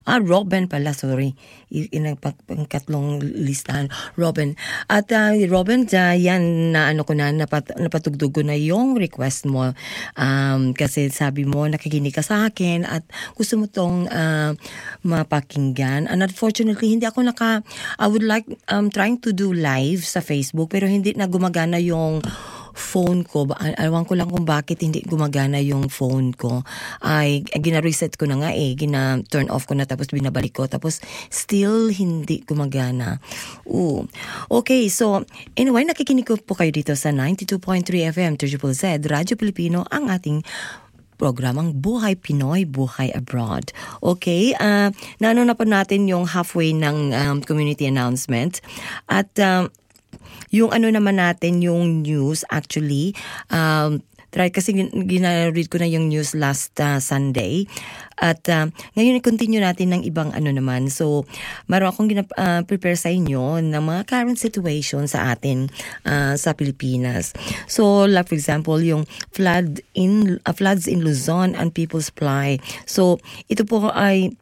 Robin pala, sorry. Pangkatlong listahan. Robin. At Robin, yan na ano ko na, napatugtog ko na yung request mo. Kasi sabi mo, nakikinig ka sa akin at gusto mo tong mapakinggan. And unfortunately, hindi ako I would like, trying to do live sa Facebook, pero hindi na gumagana yung phone ko. Alam ko lang kung bakit hindi gumagana yung phone ko. Ay, gina-reset ko na nga gina-turn off ko na tapos binabalik ko. Tapos still hindi gumagana. Okay, so anyway, nakikinig ko po kayo dito sa 92.3 FM, Triple Z, Radyo Pilipino, ang ating programang Buhay Pinoy, Buhay Abroad. Okay, naano na po natin yung halfway ng community announcement. At yung ano naman natin, yung news actually, kasi gina-read ko na yung news last Sunday. At ngayon continue natin ng ibang ano naman. So, meron akong prepare sa inyo ng mga current situation sa atin sa Pilipinas. So, like for example, yung floods in Luzon and People's Supply. So, ito po ay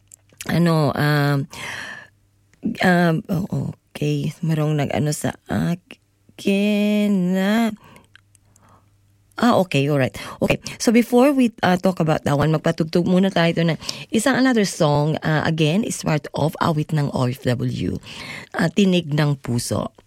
okay, merong nag-ano sa akin na okay, alright. Okay, so before we talk about that one, magpatugtog muna tayo na isang another song. Again, is part of Awit ng OFW, Tinig ng Puso.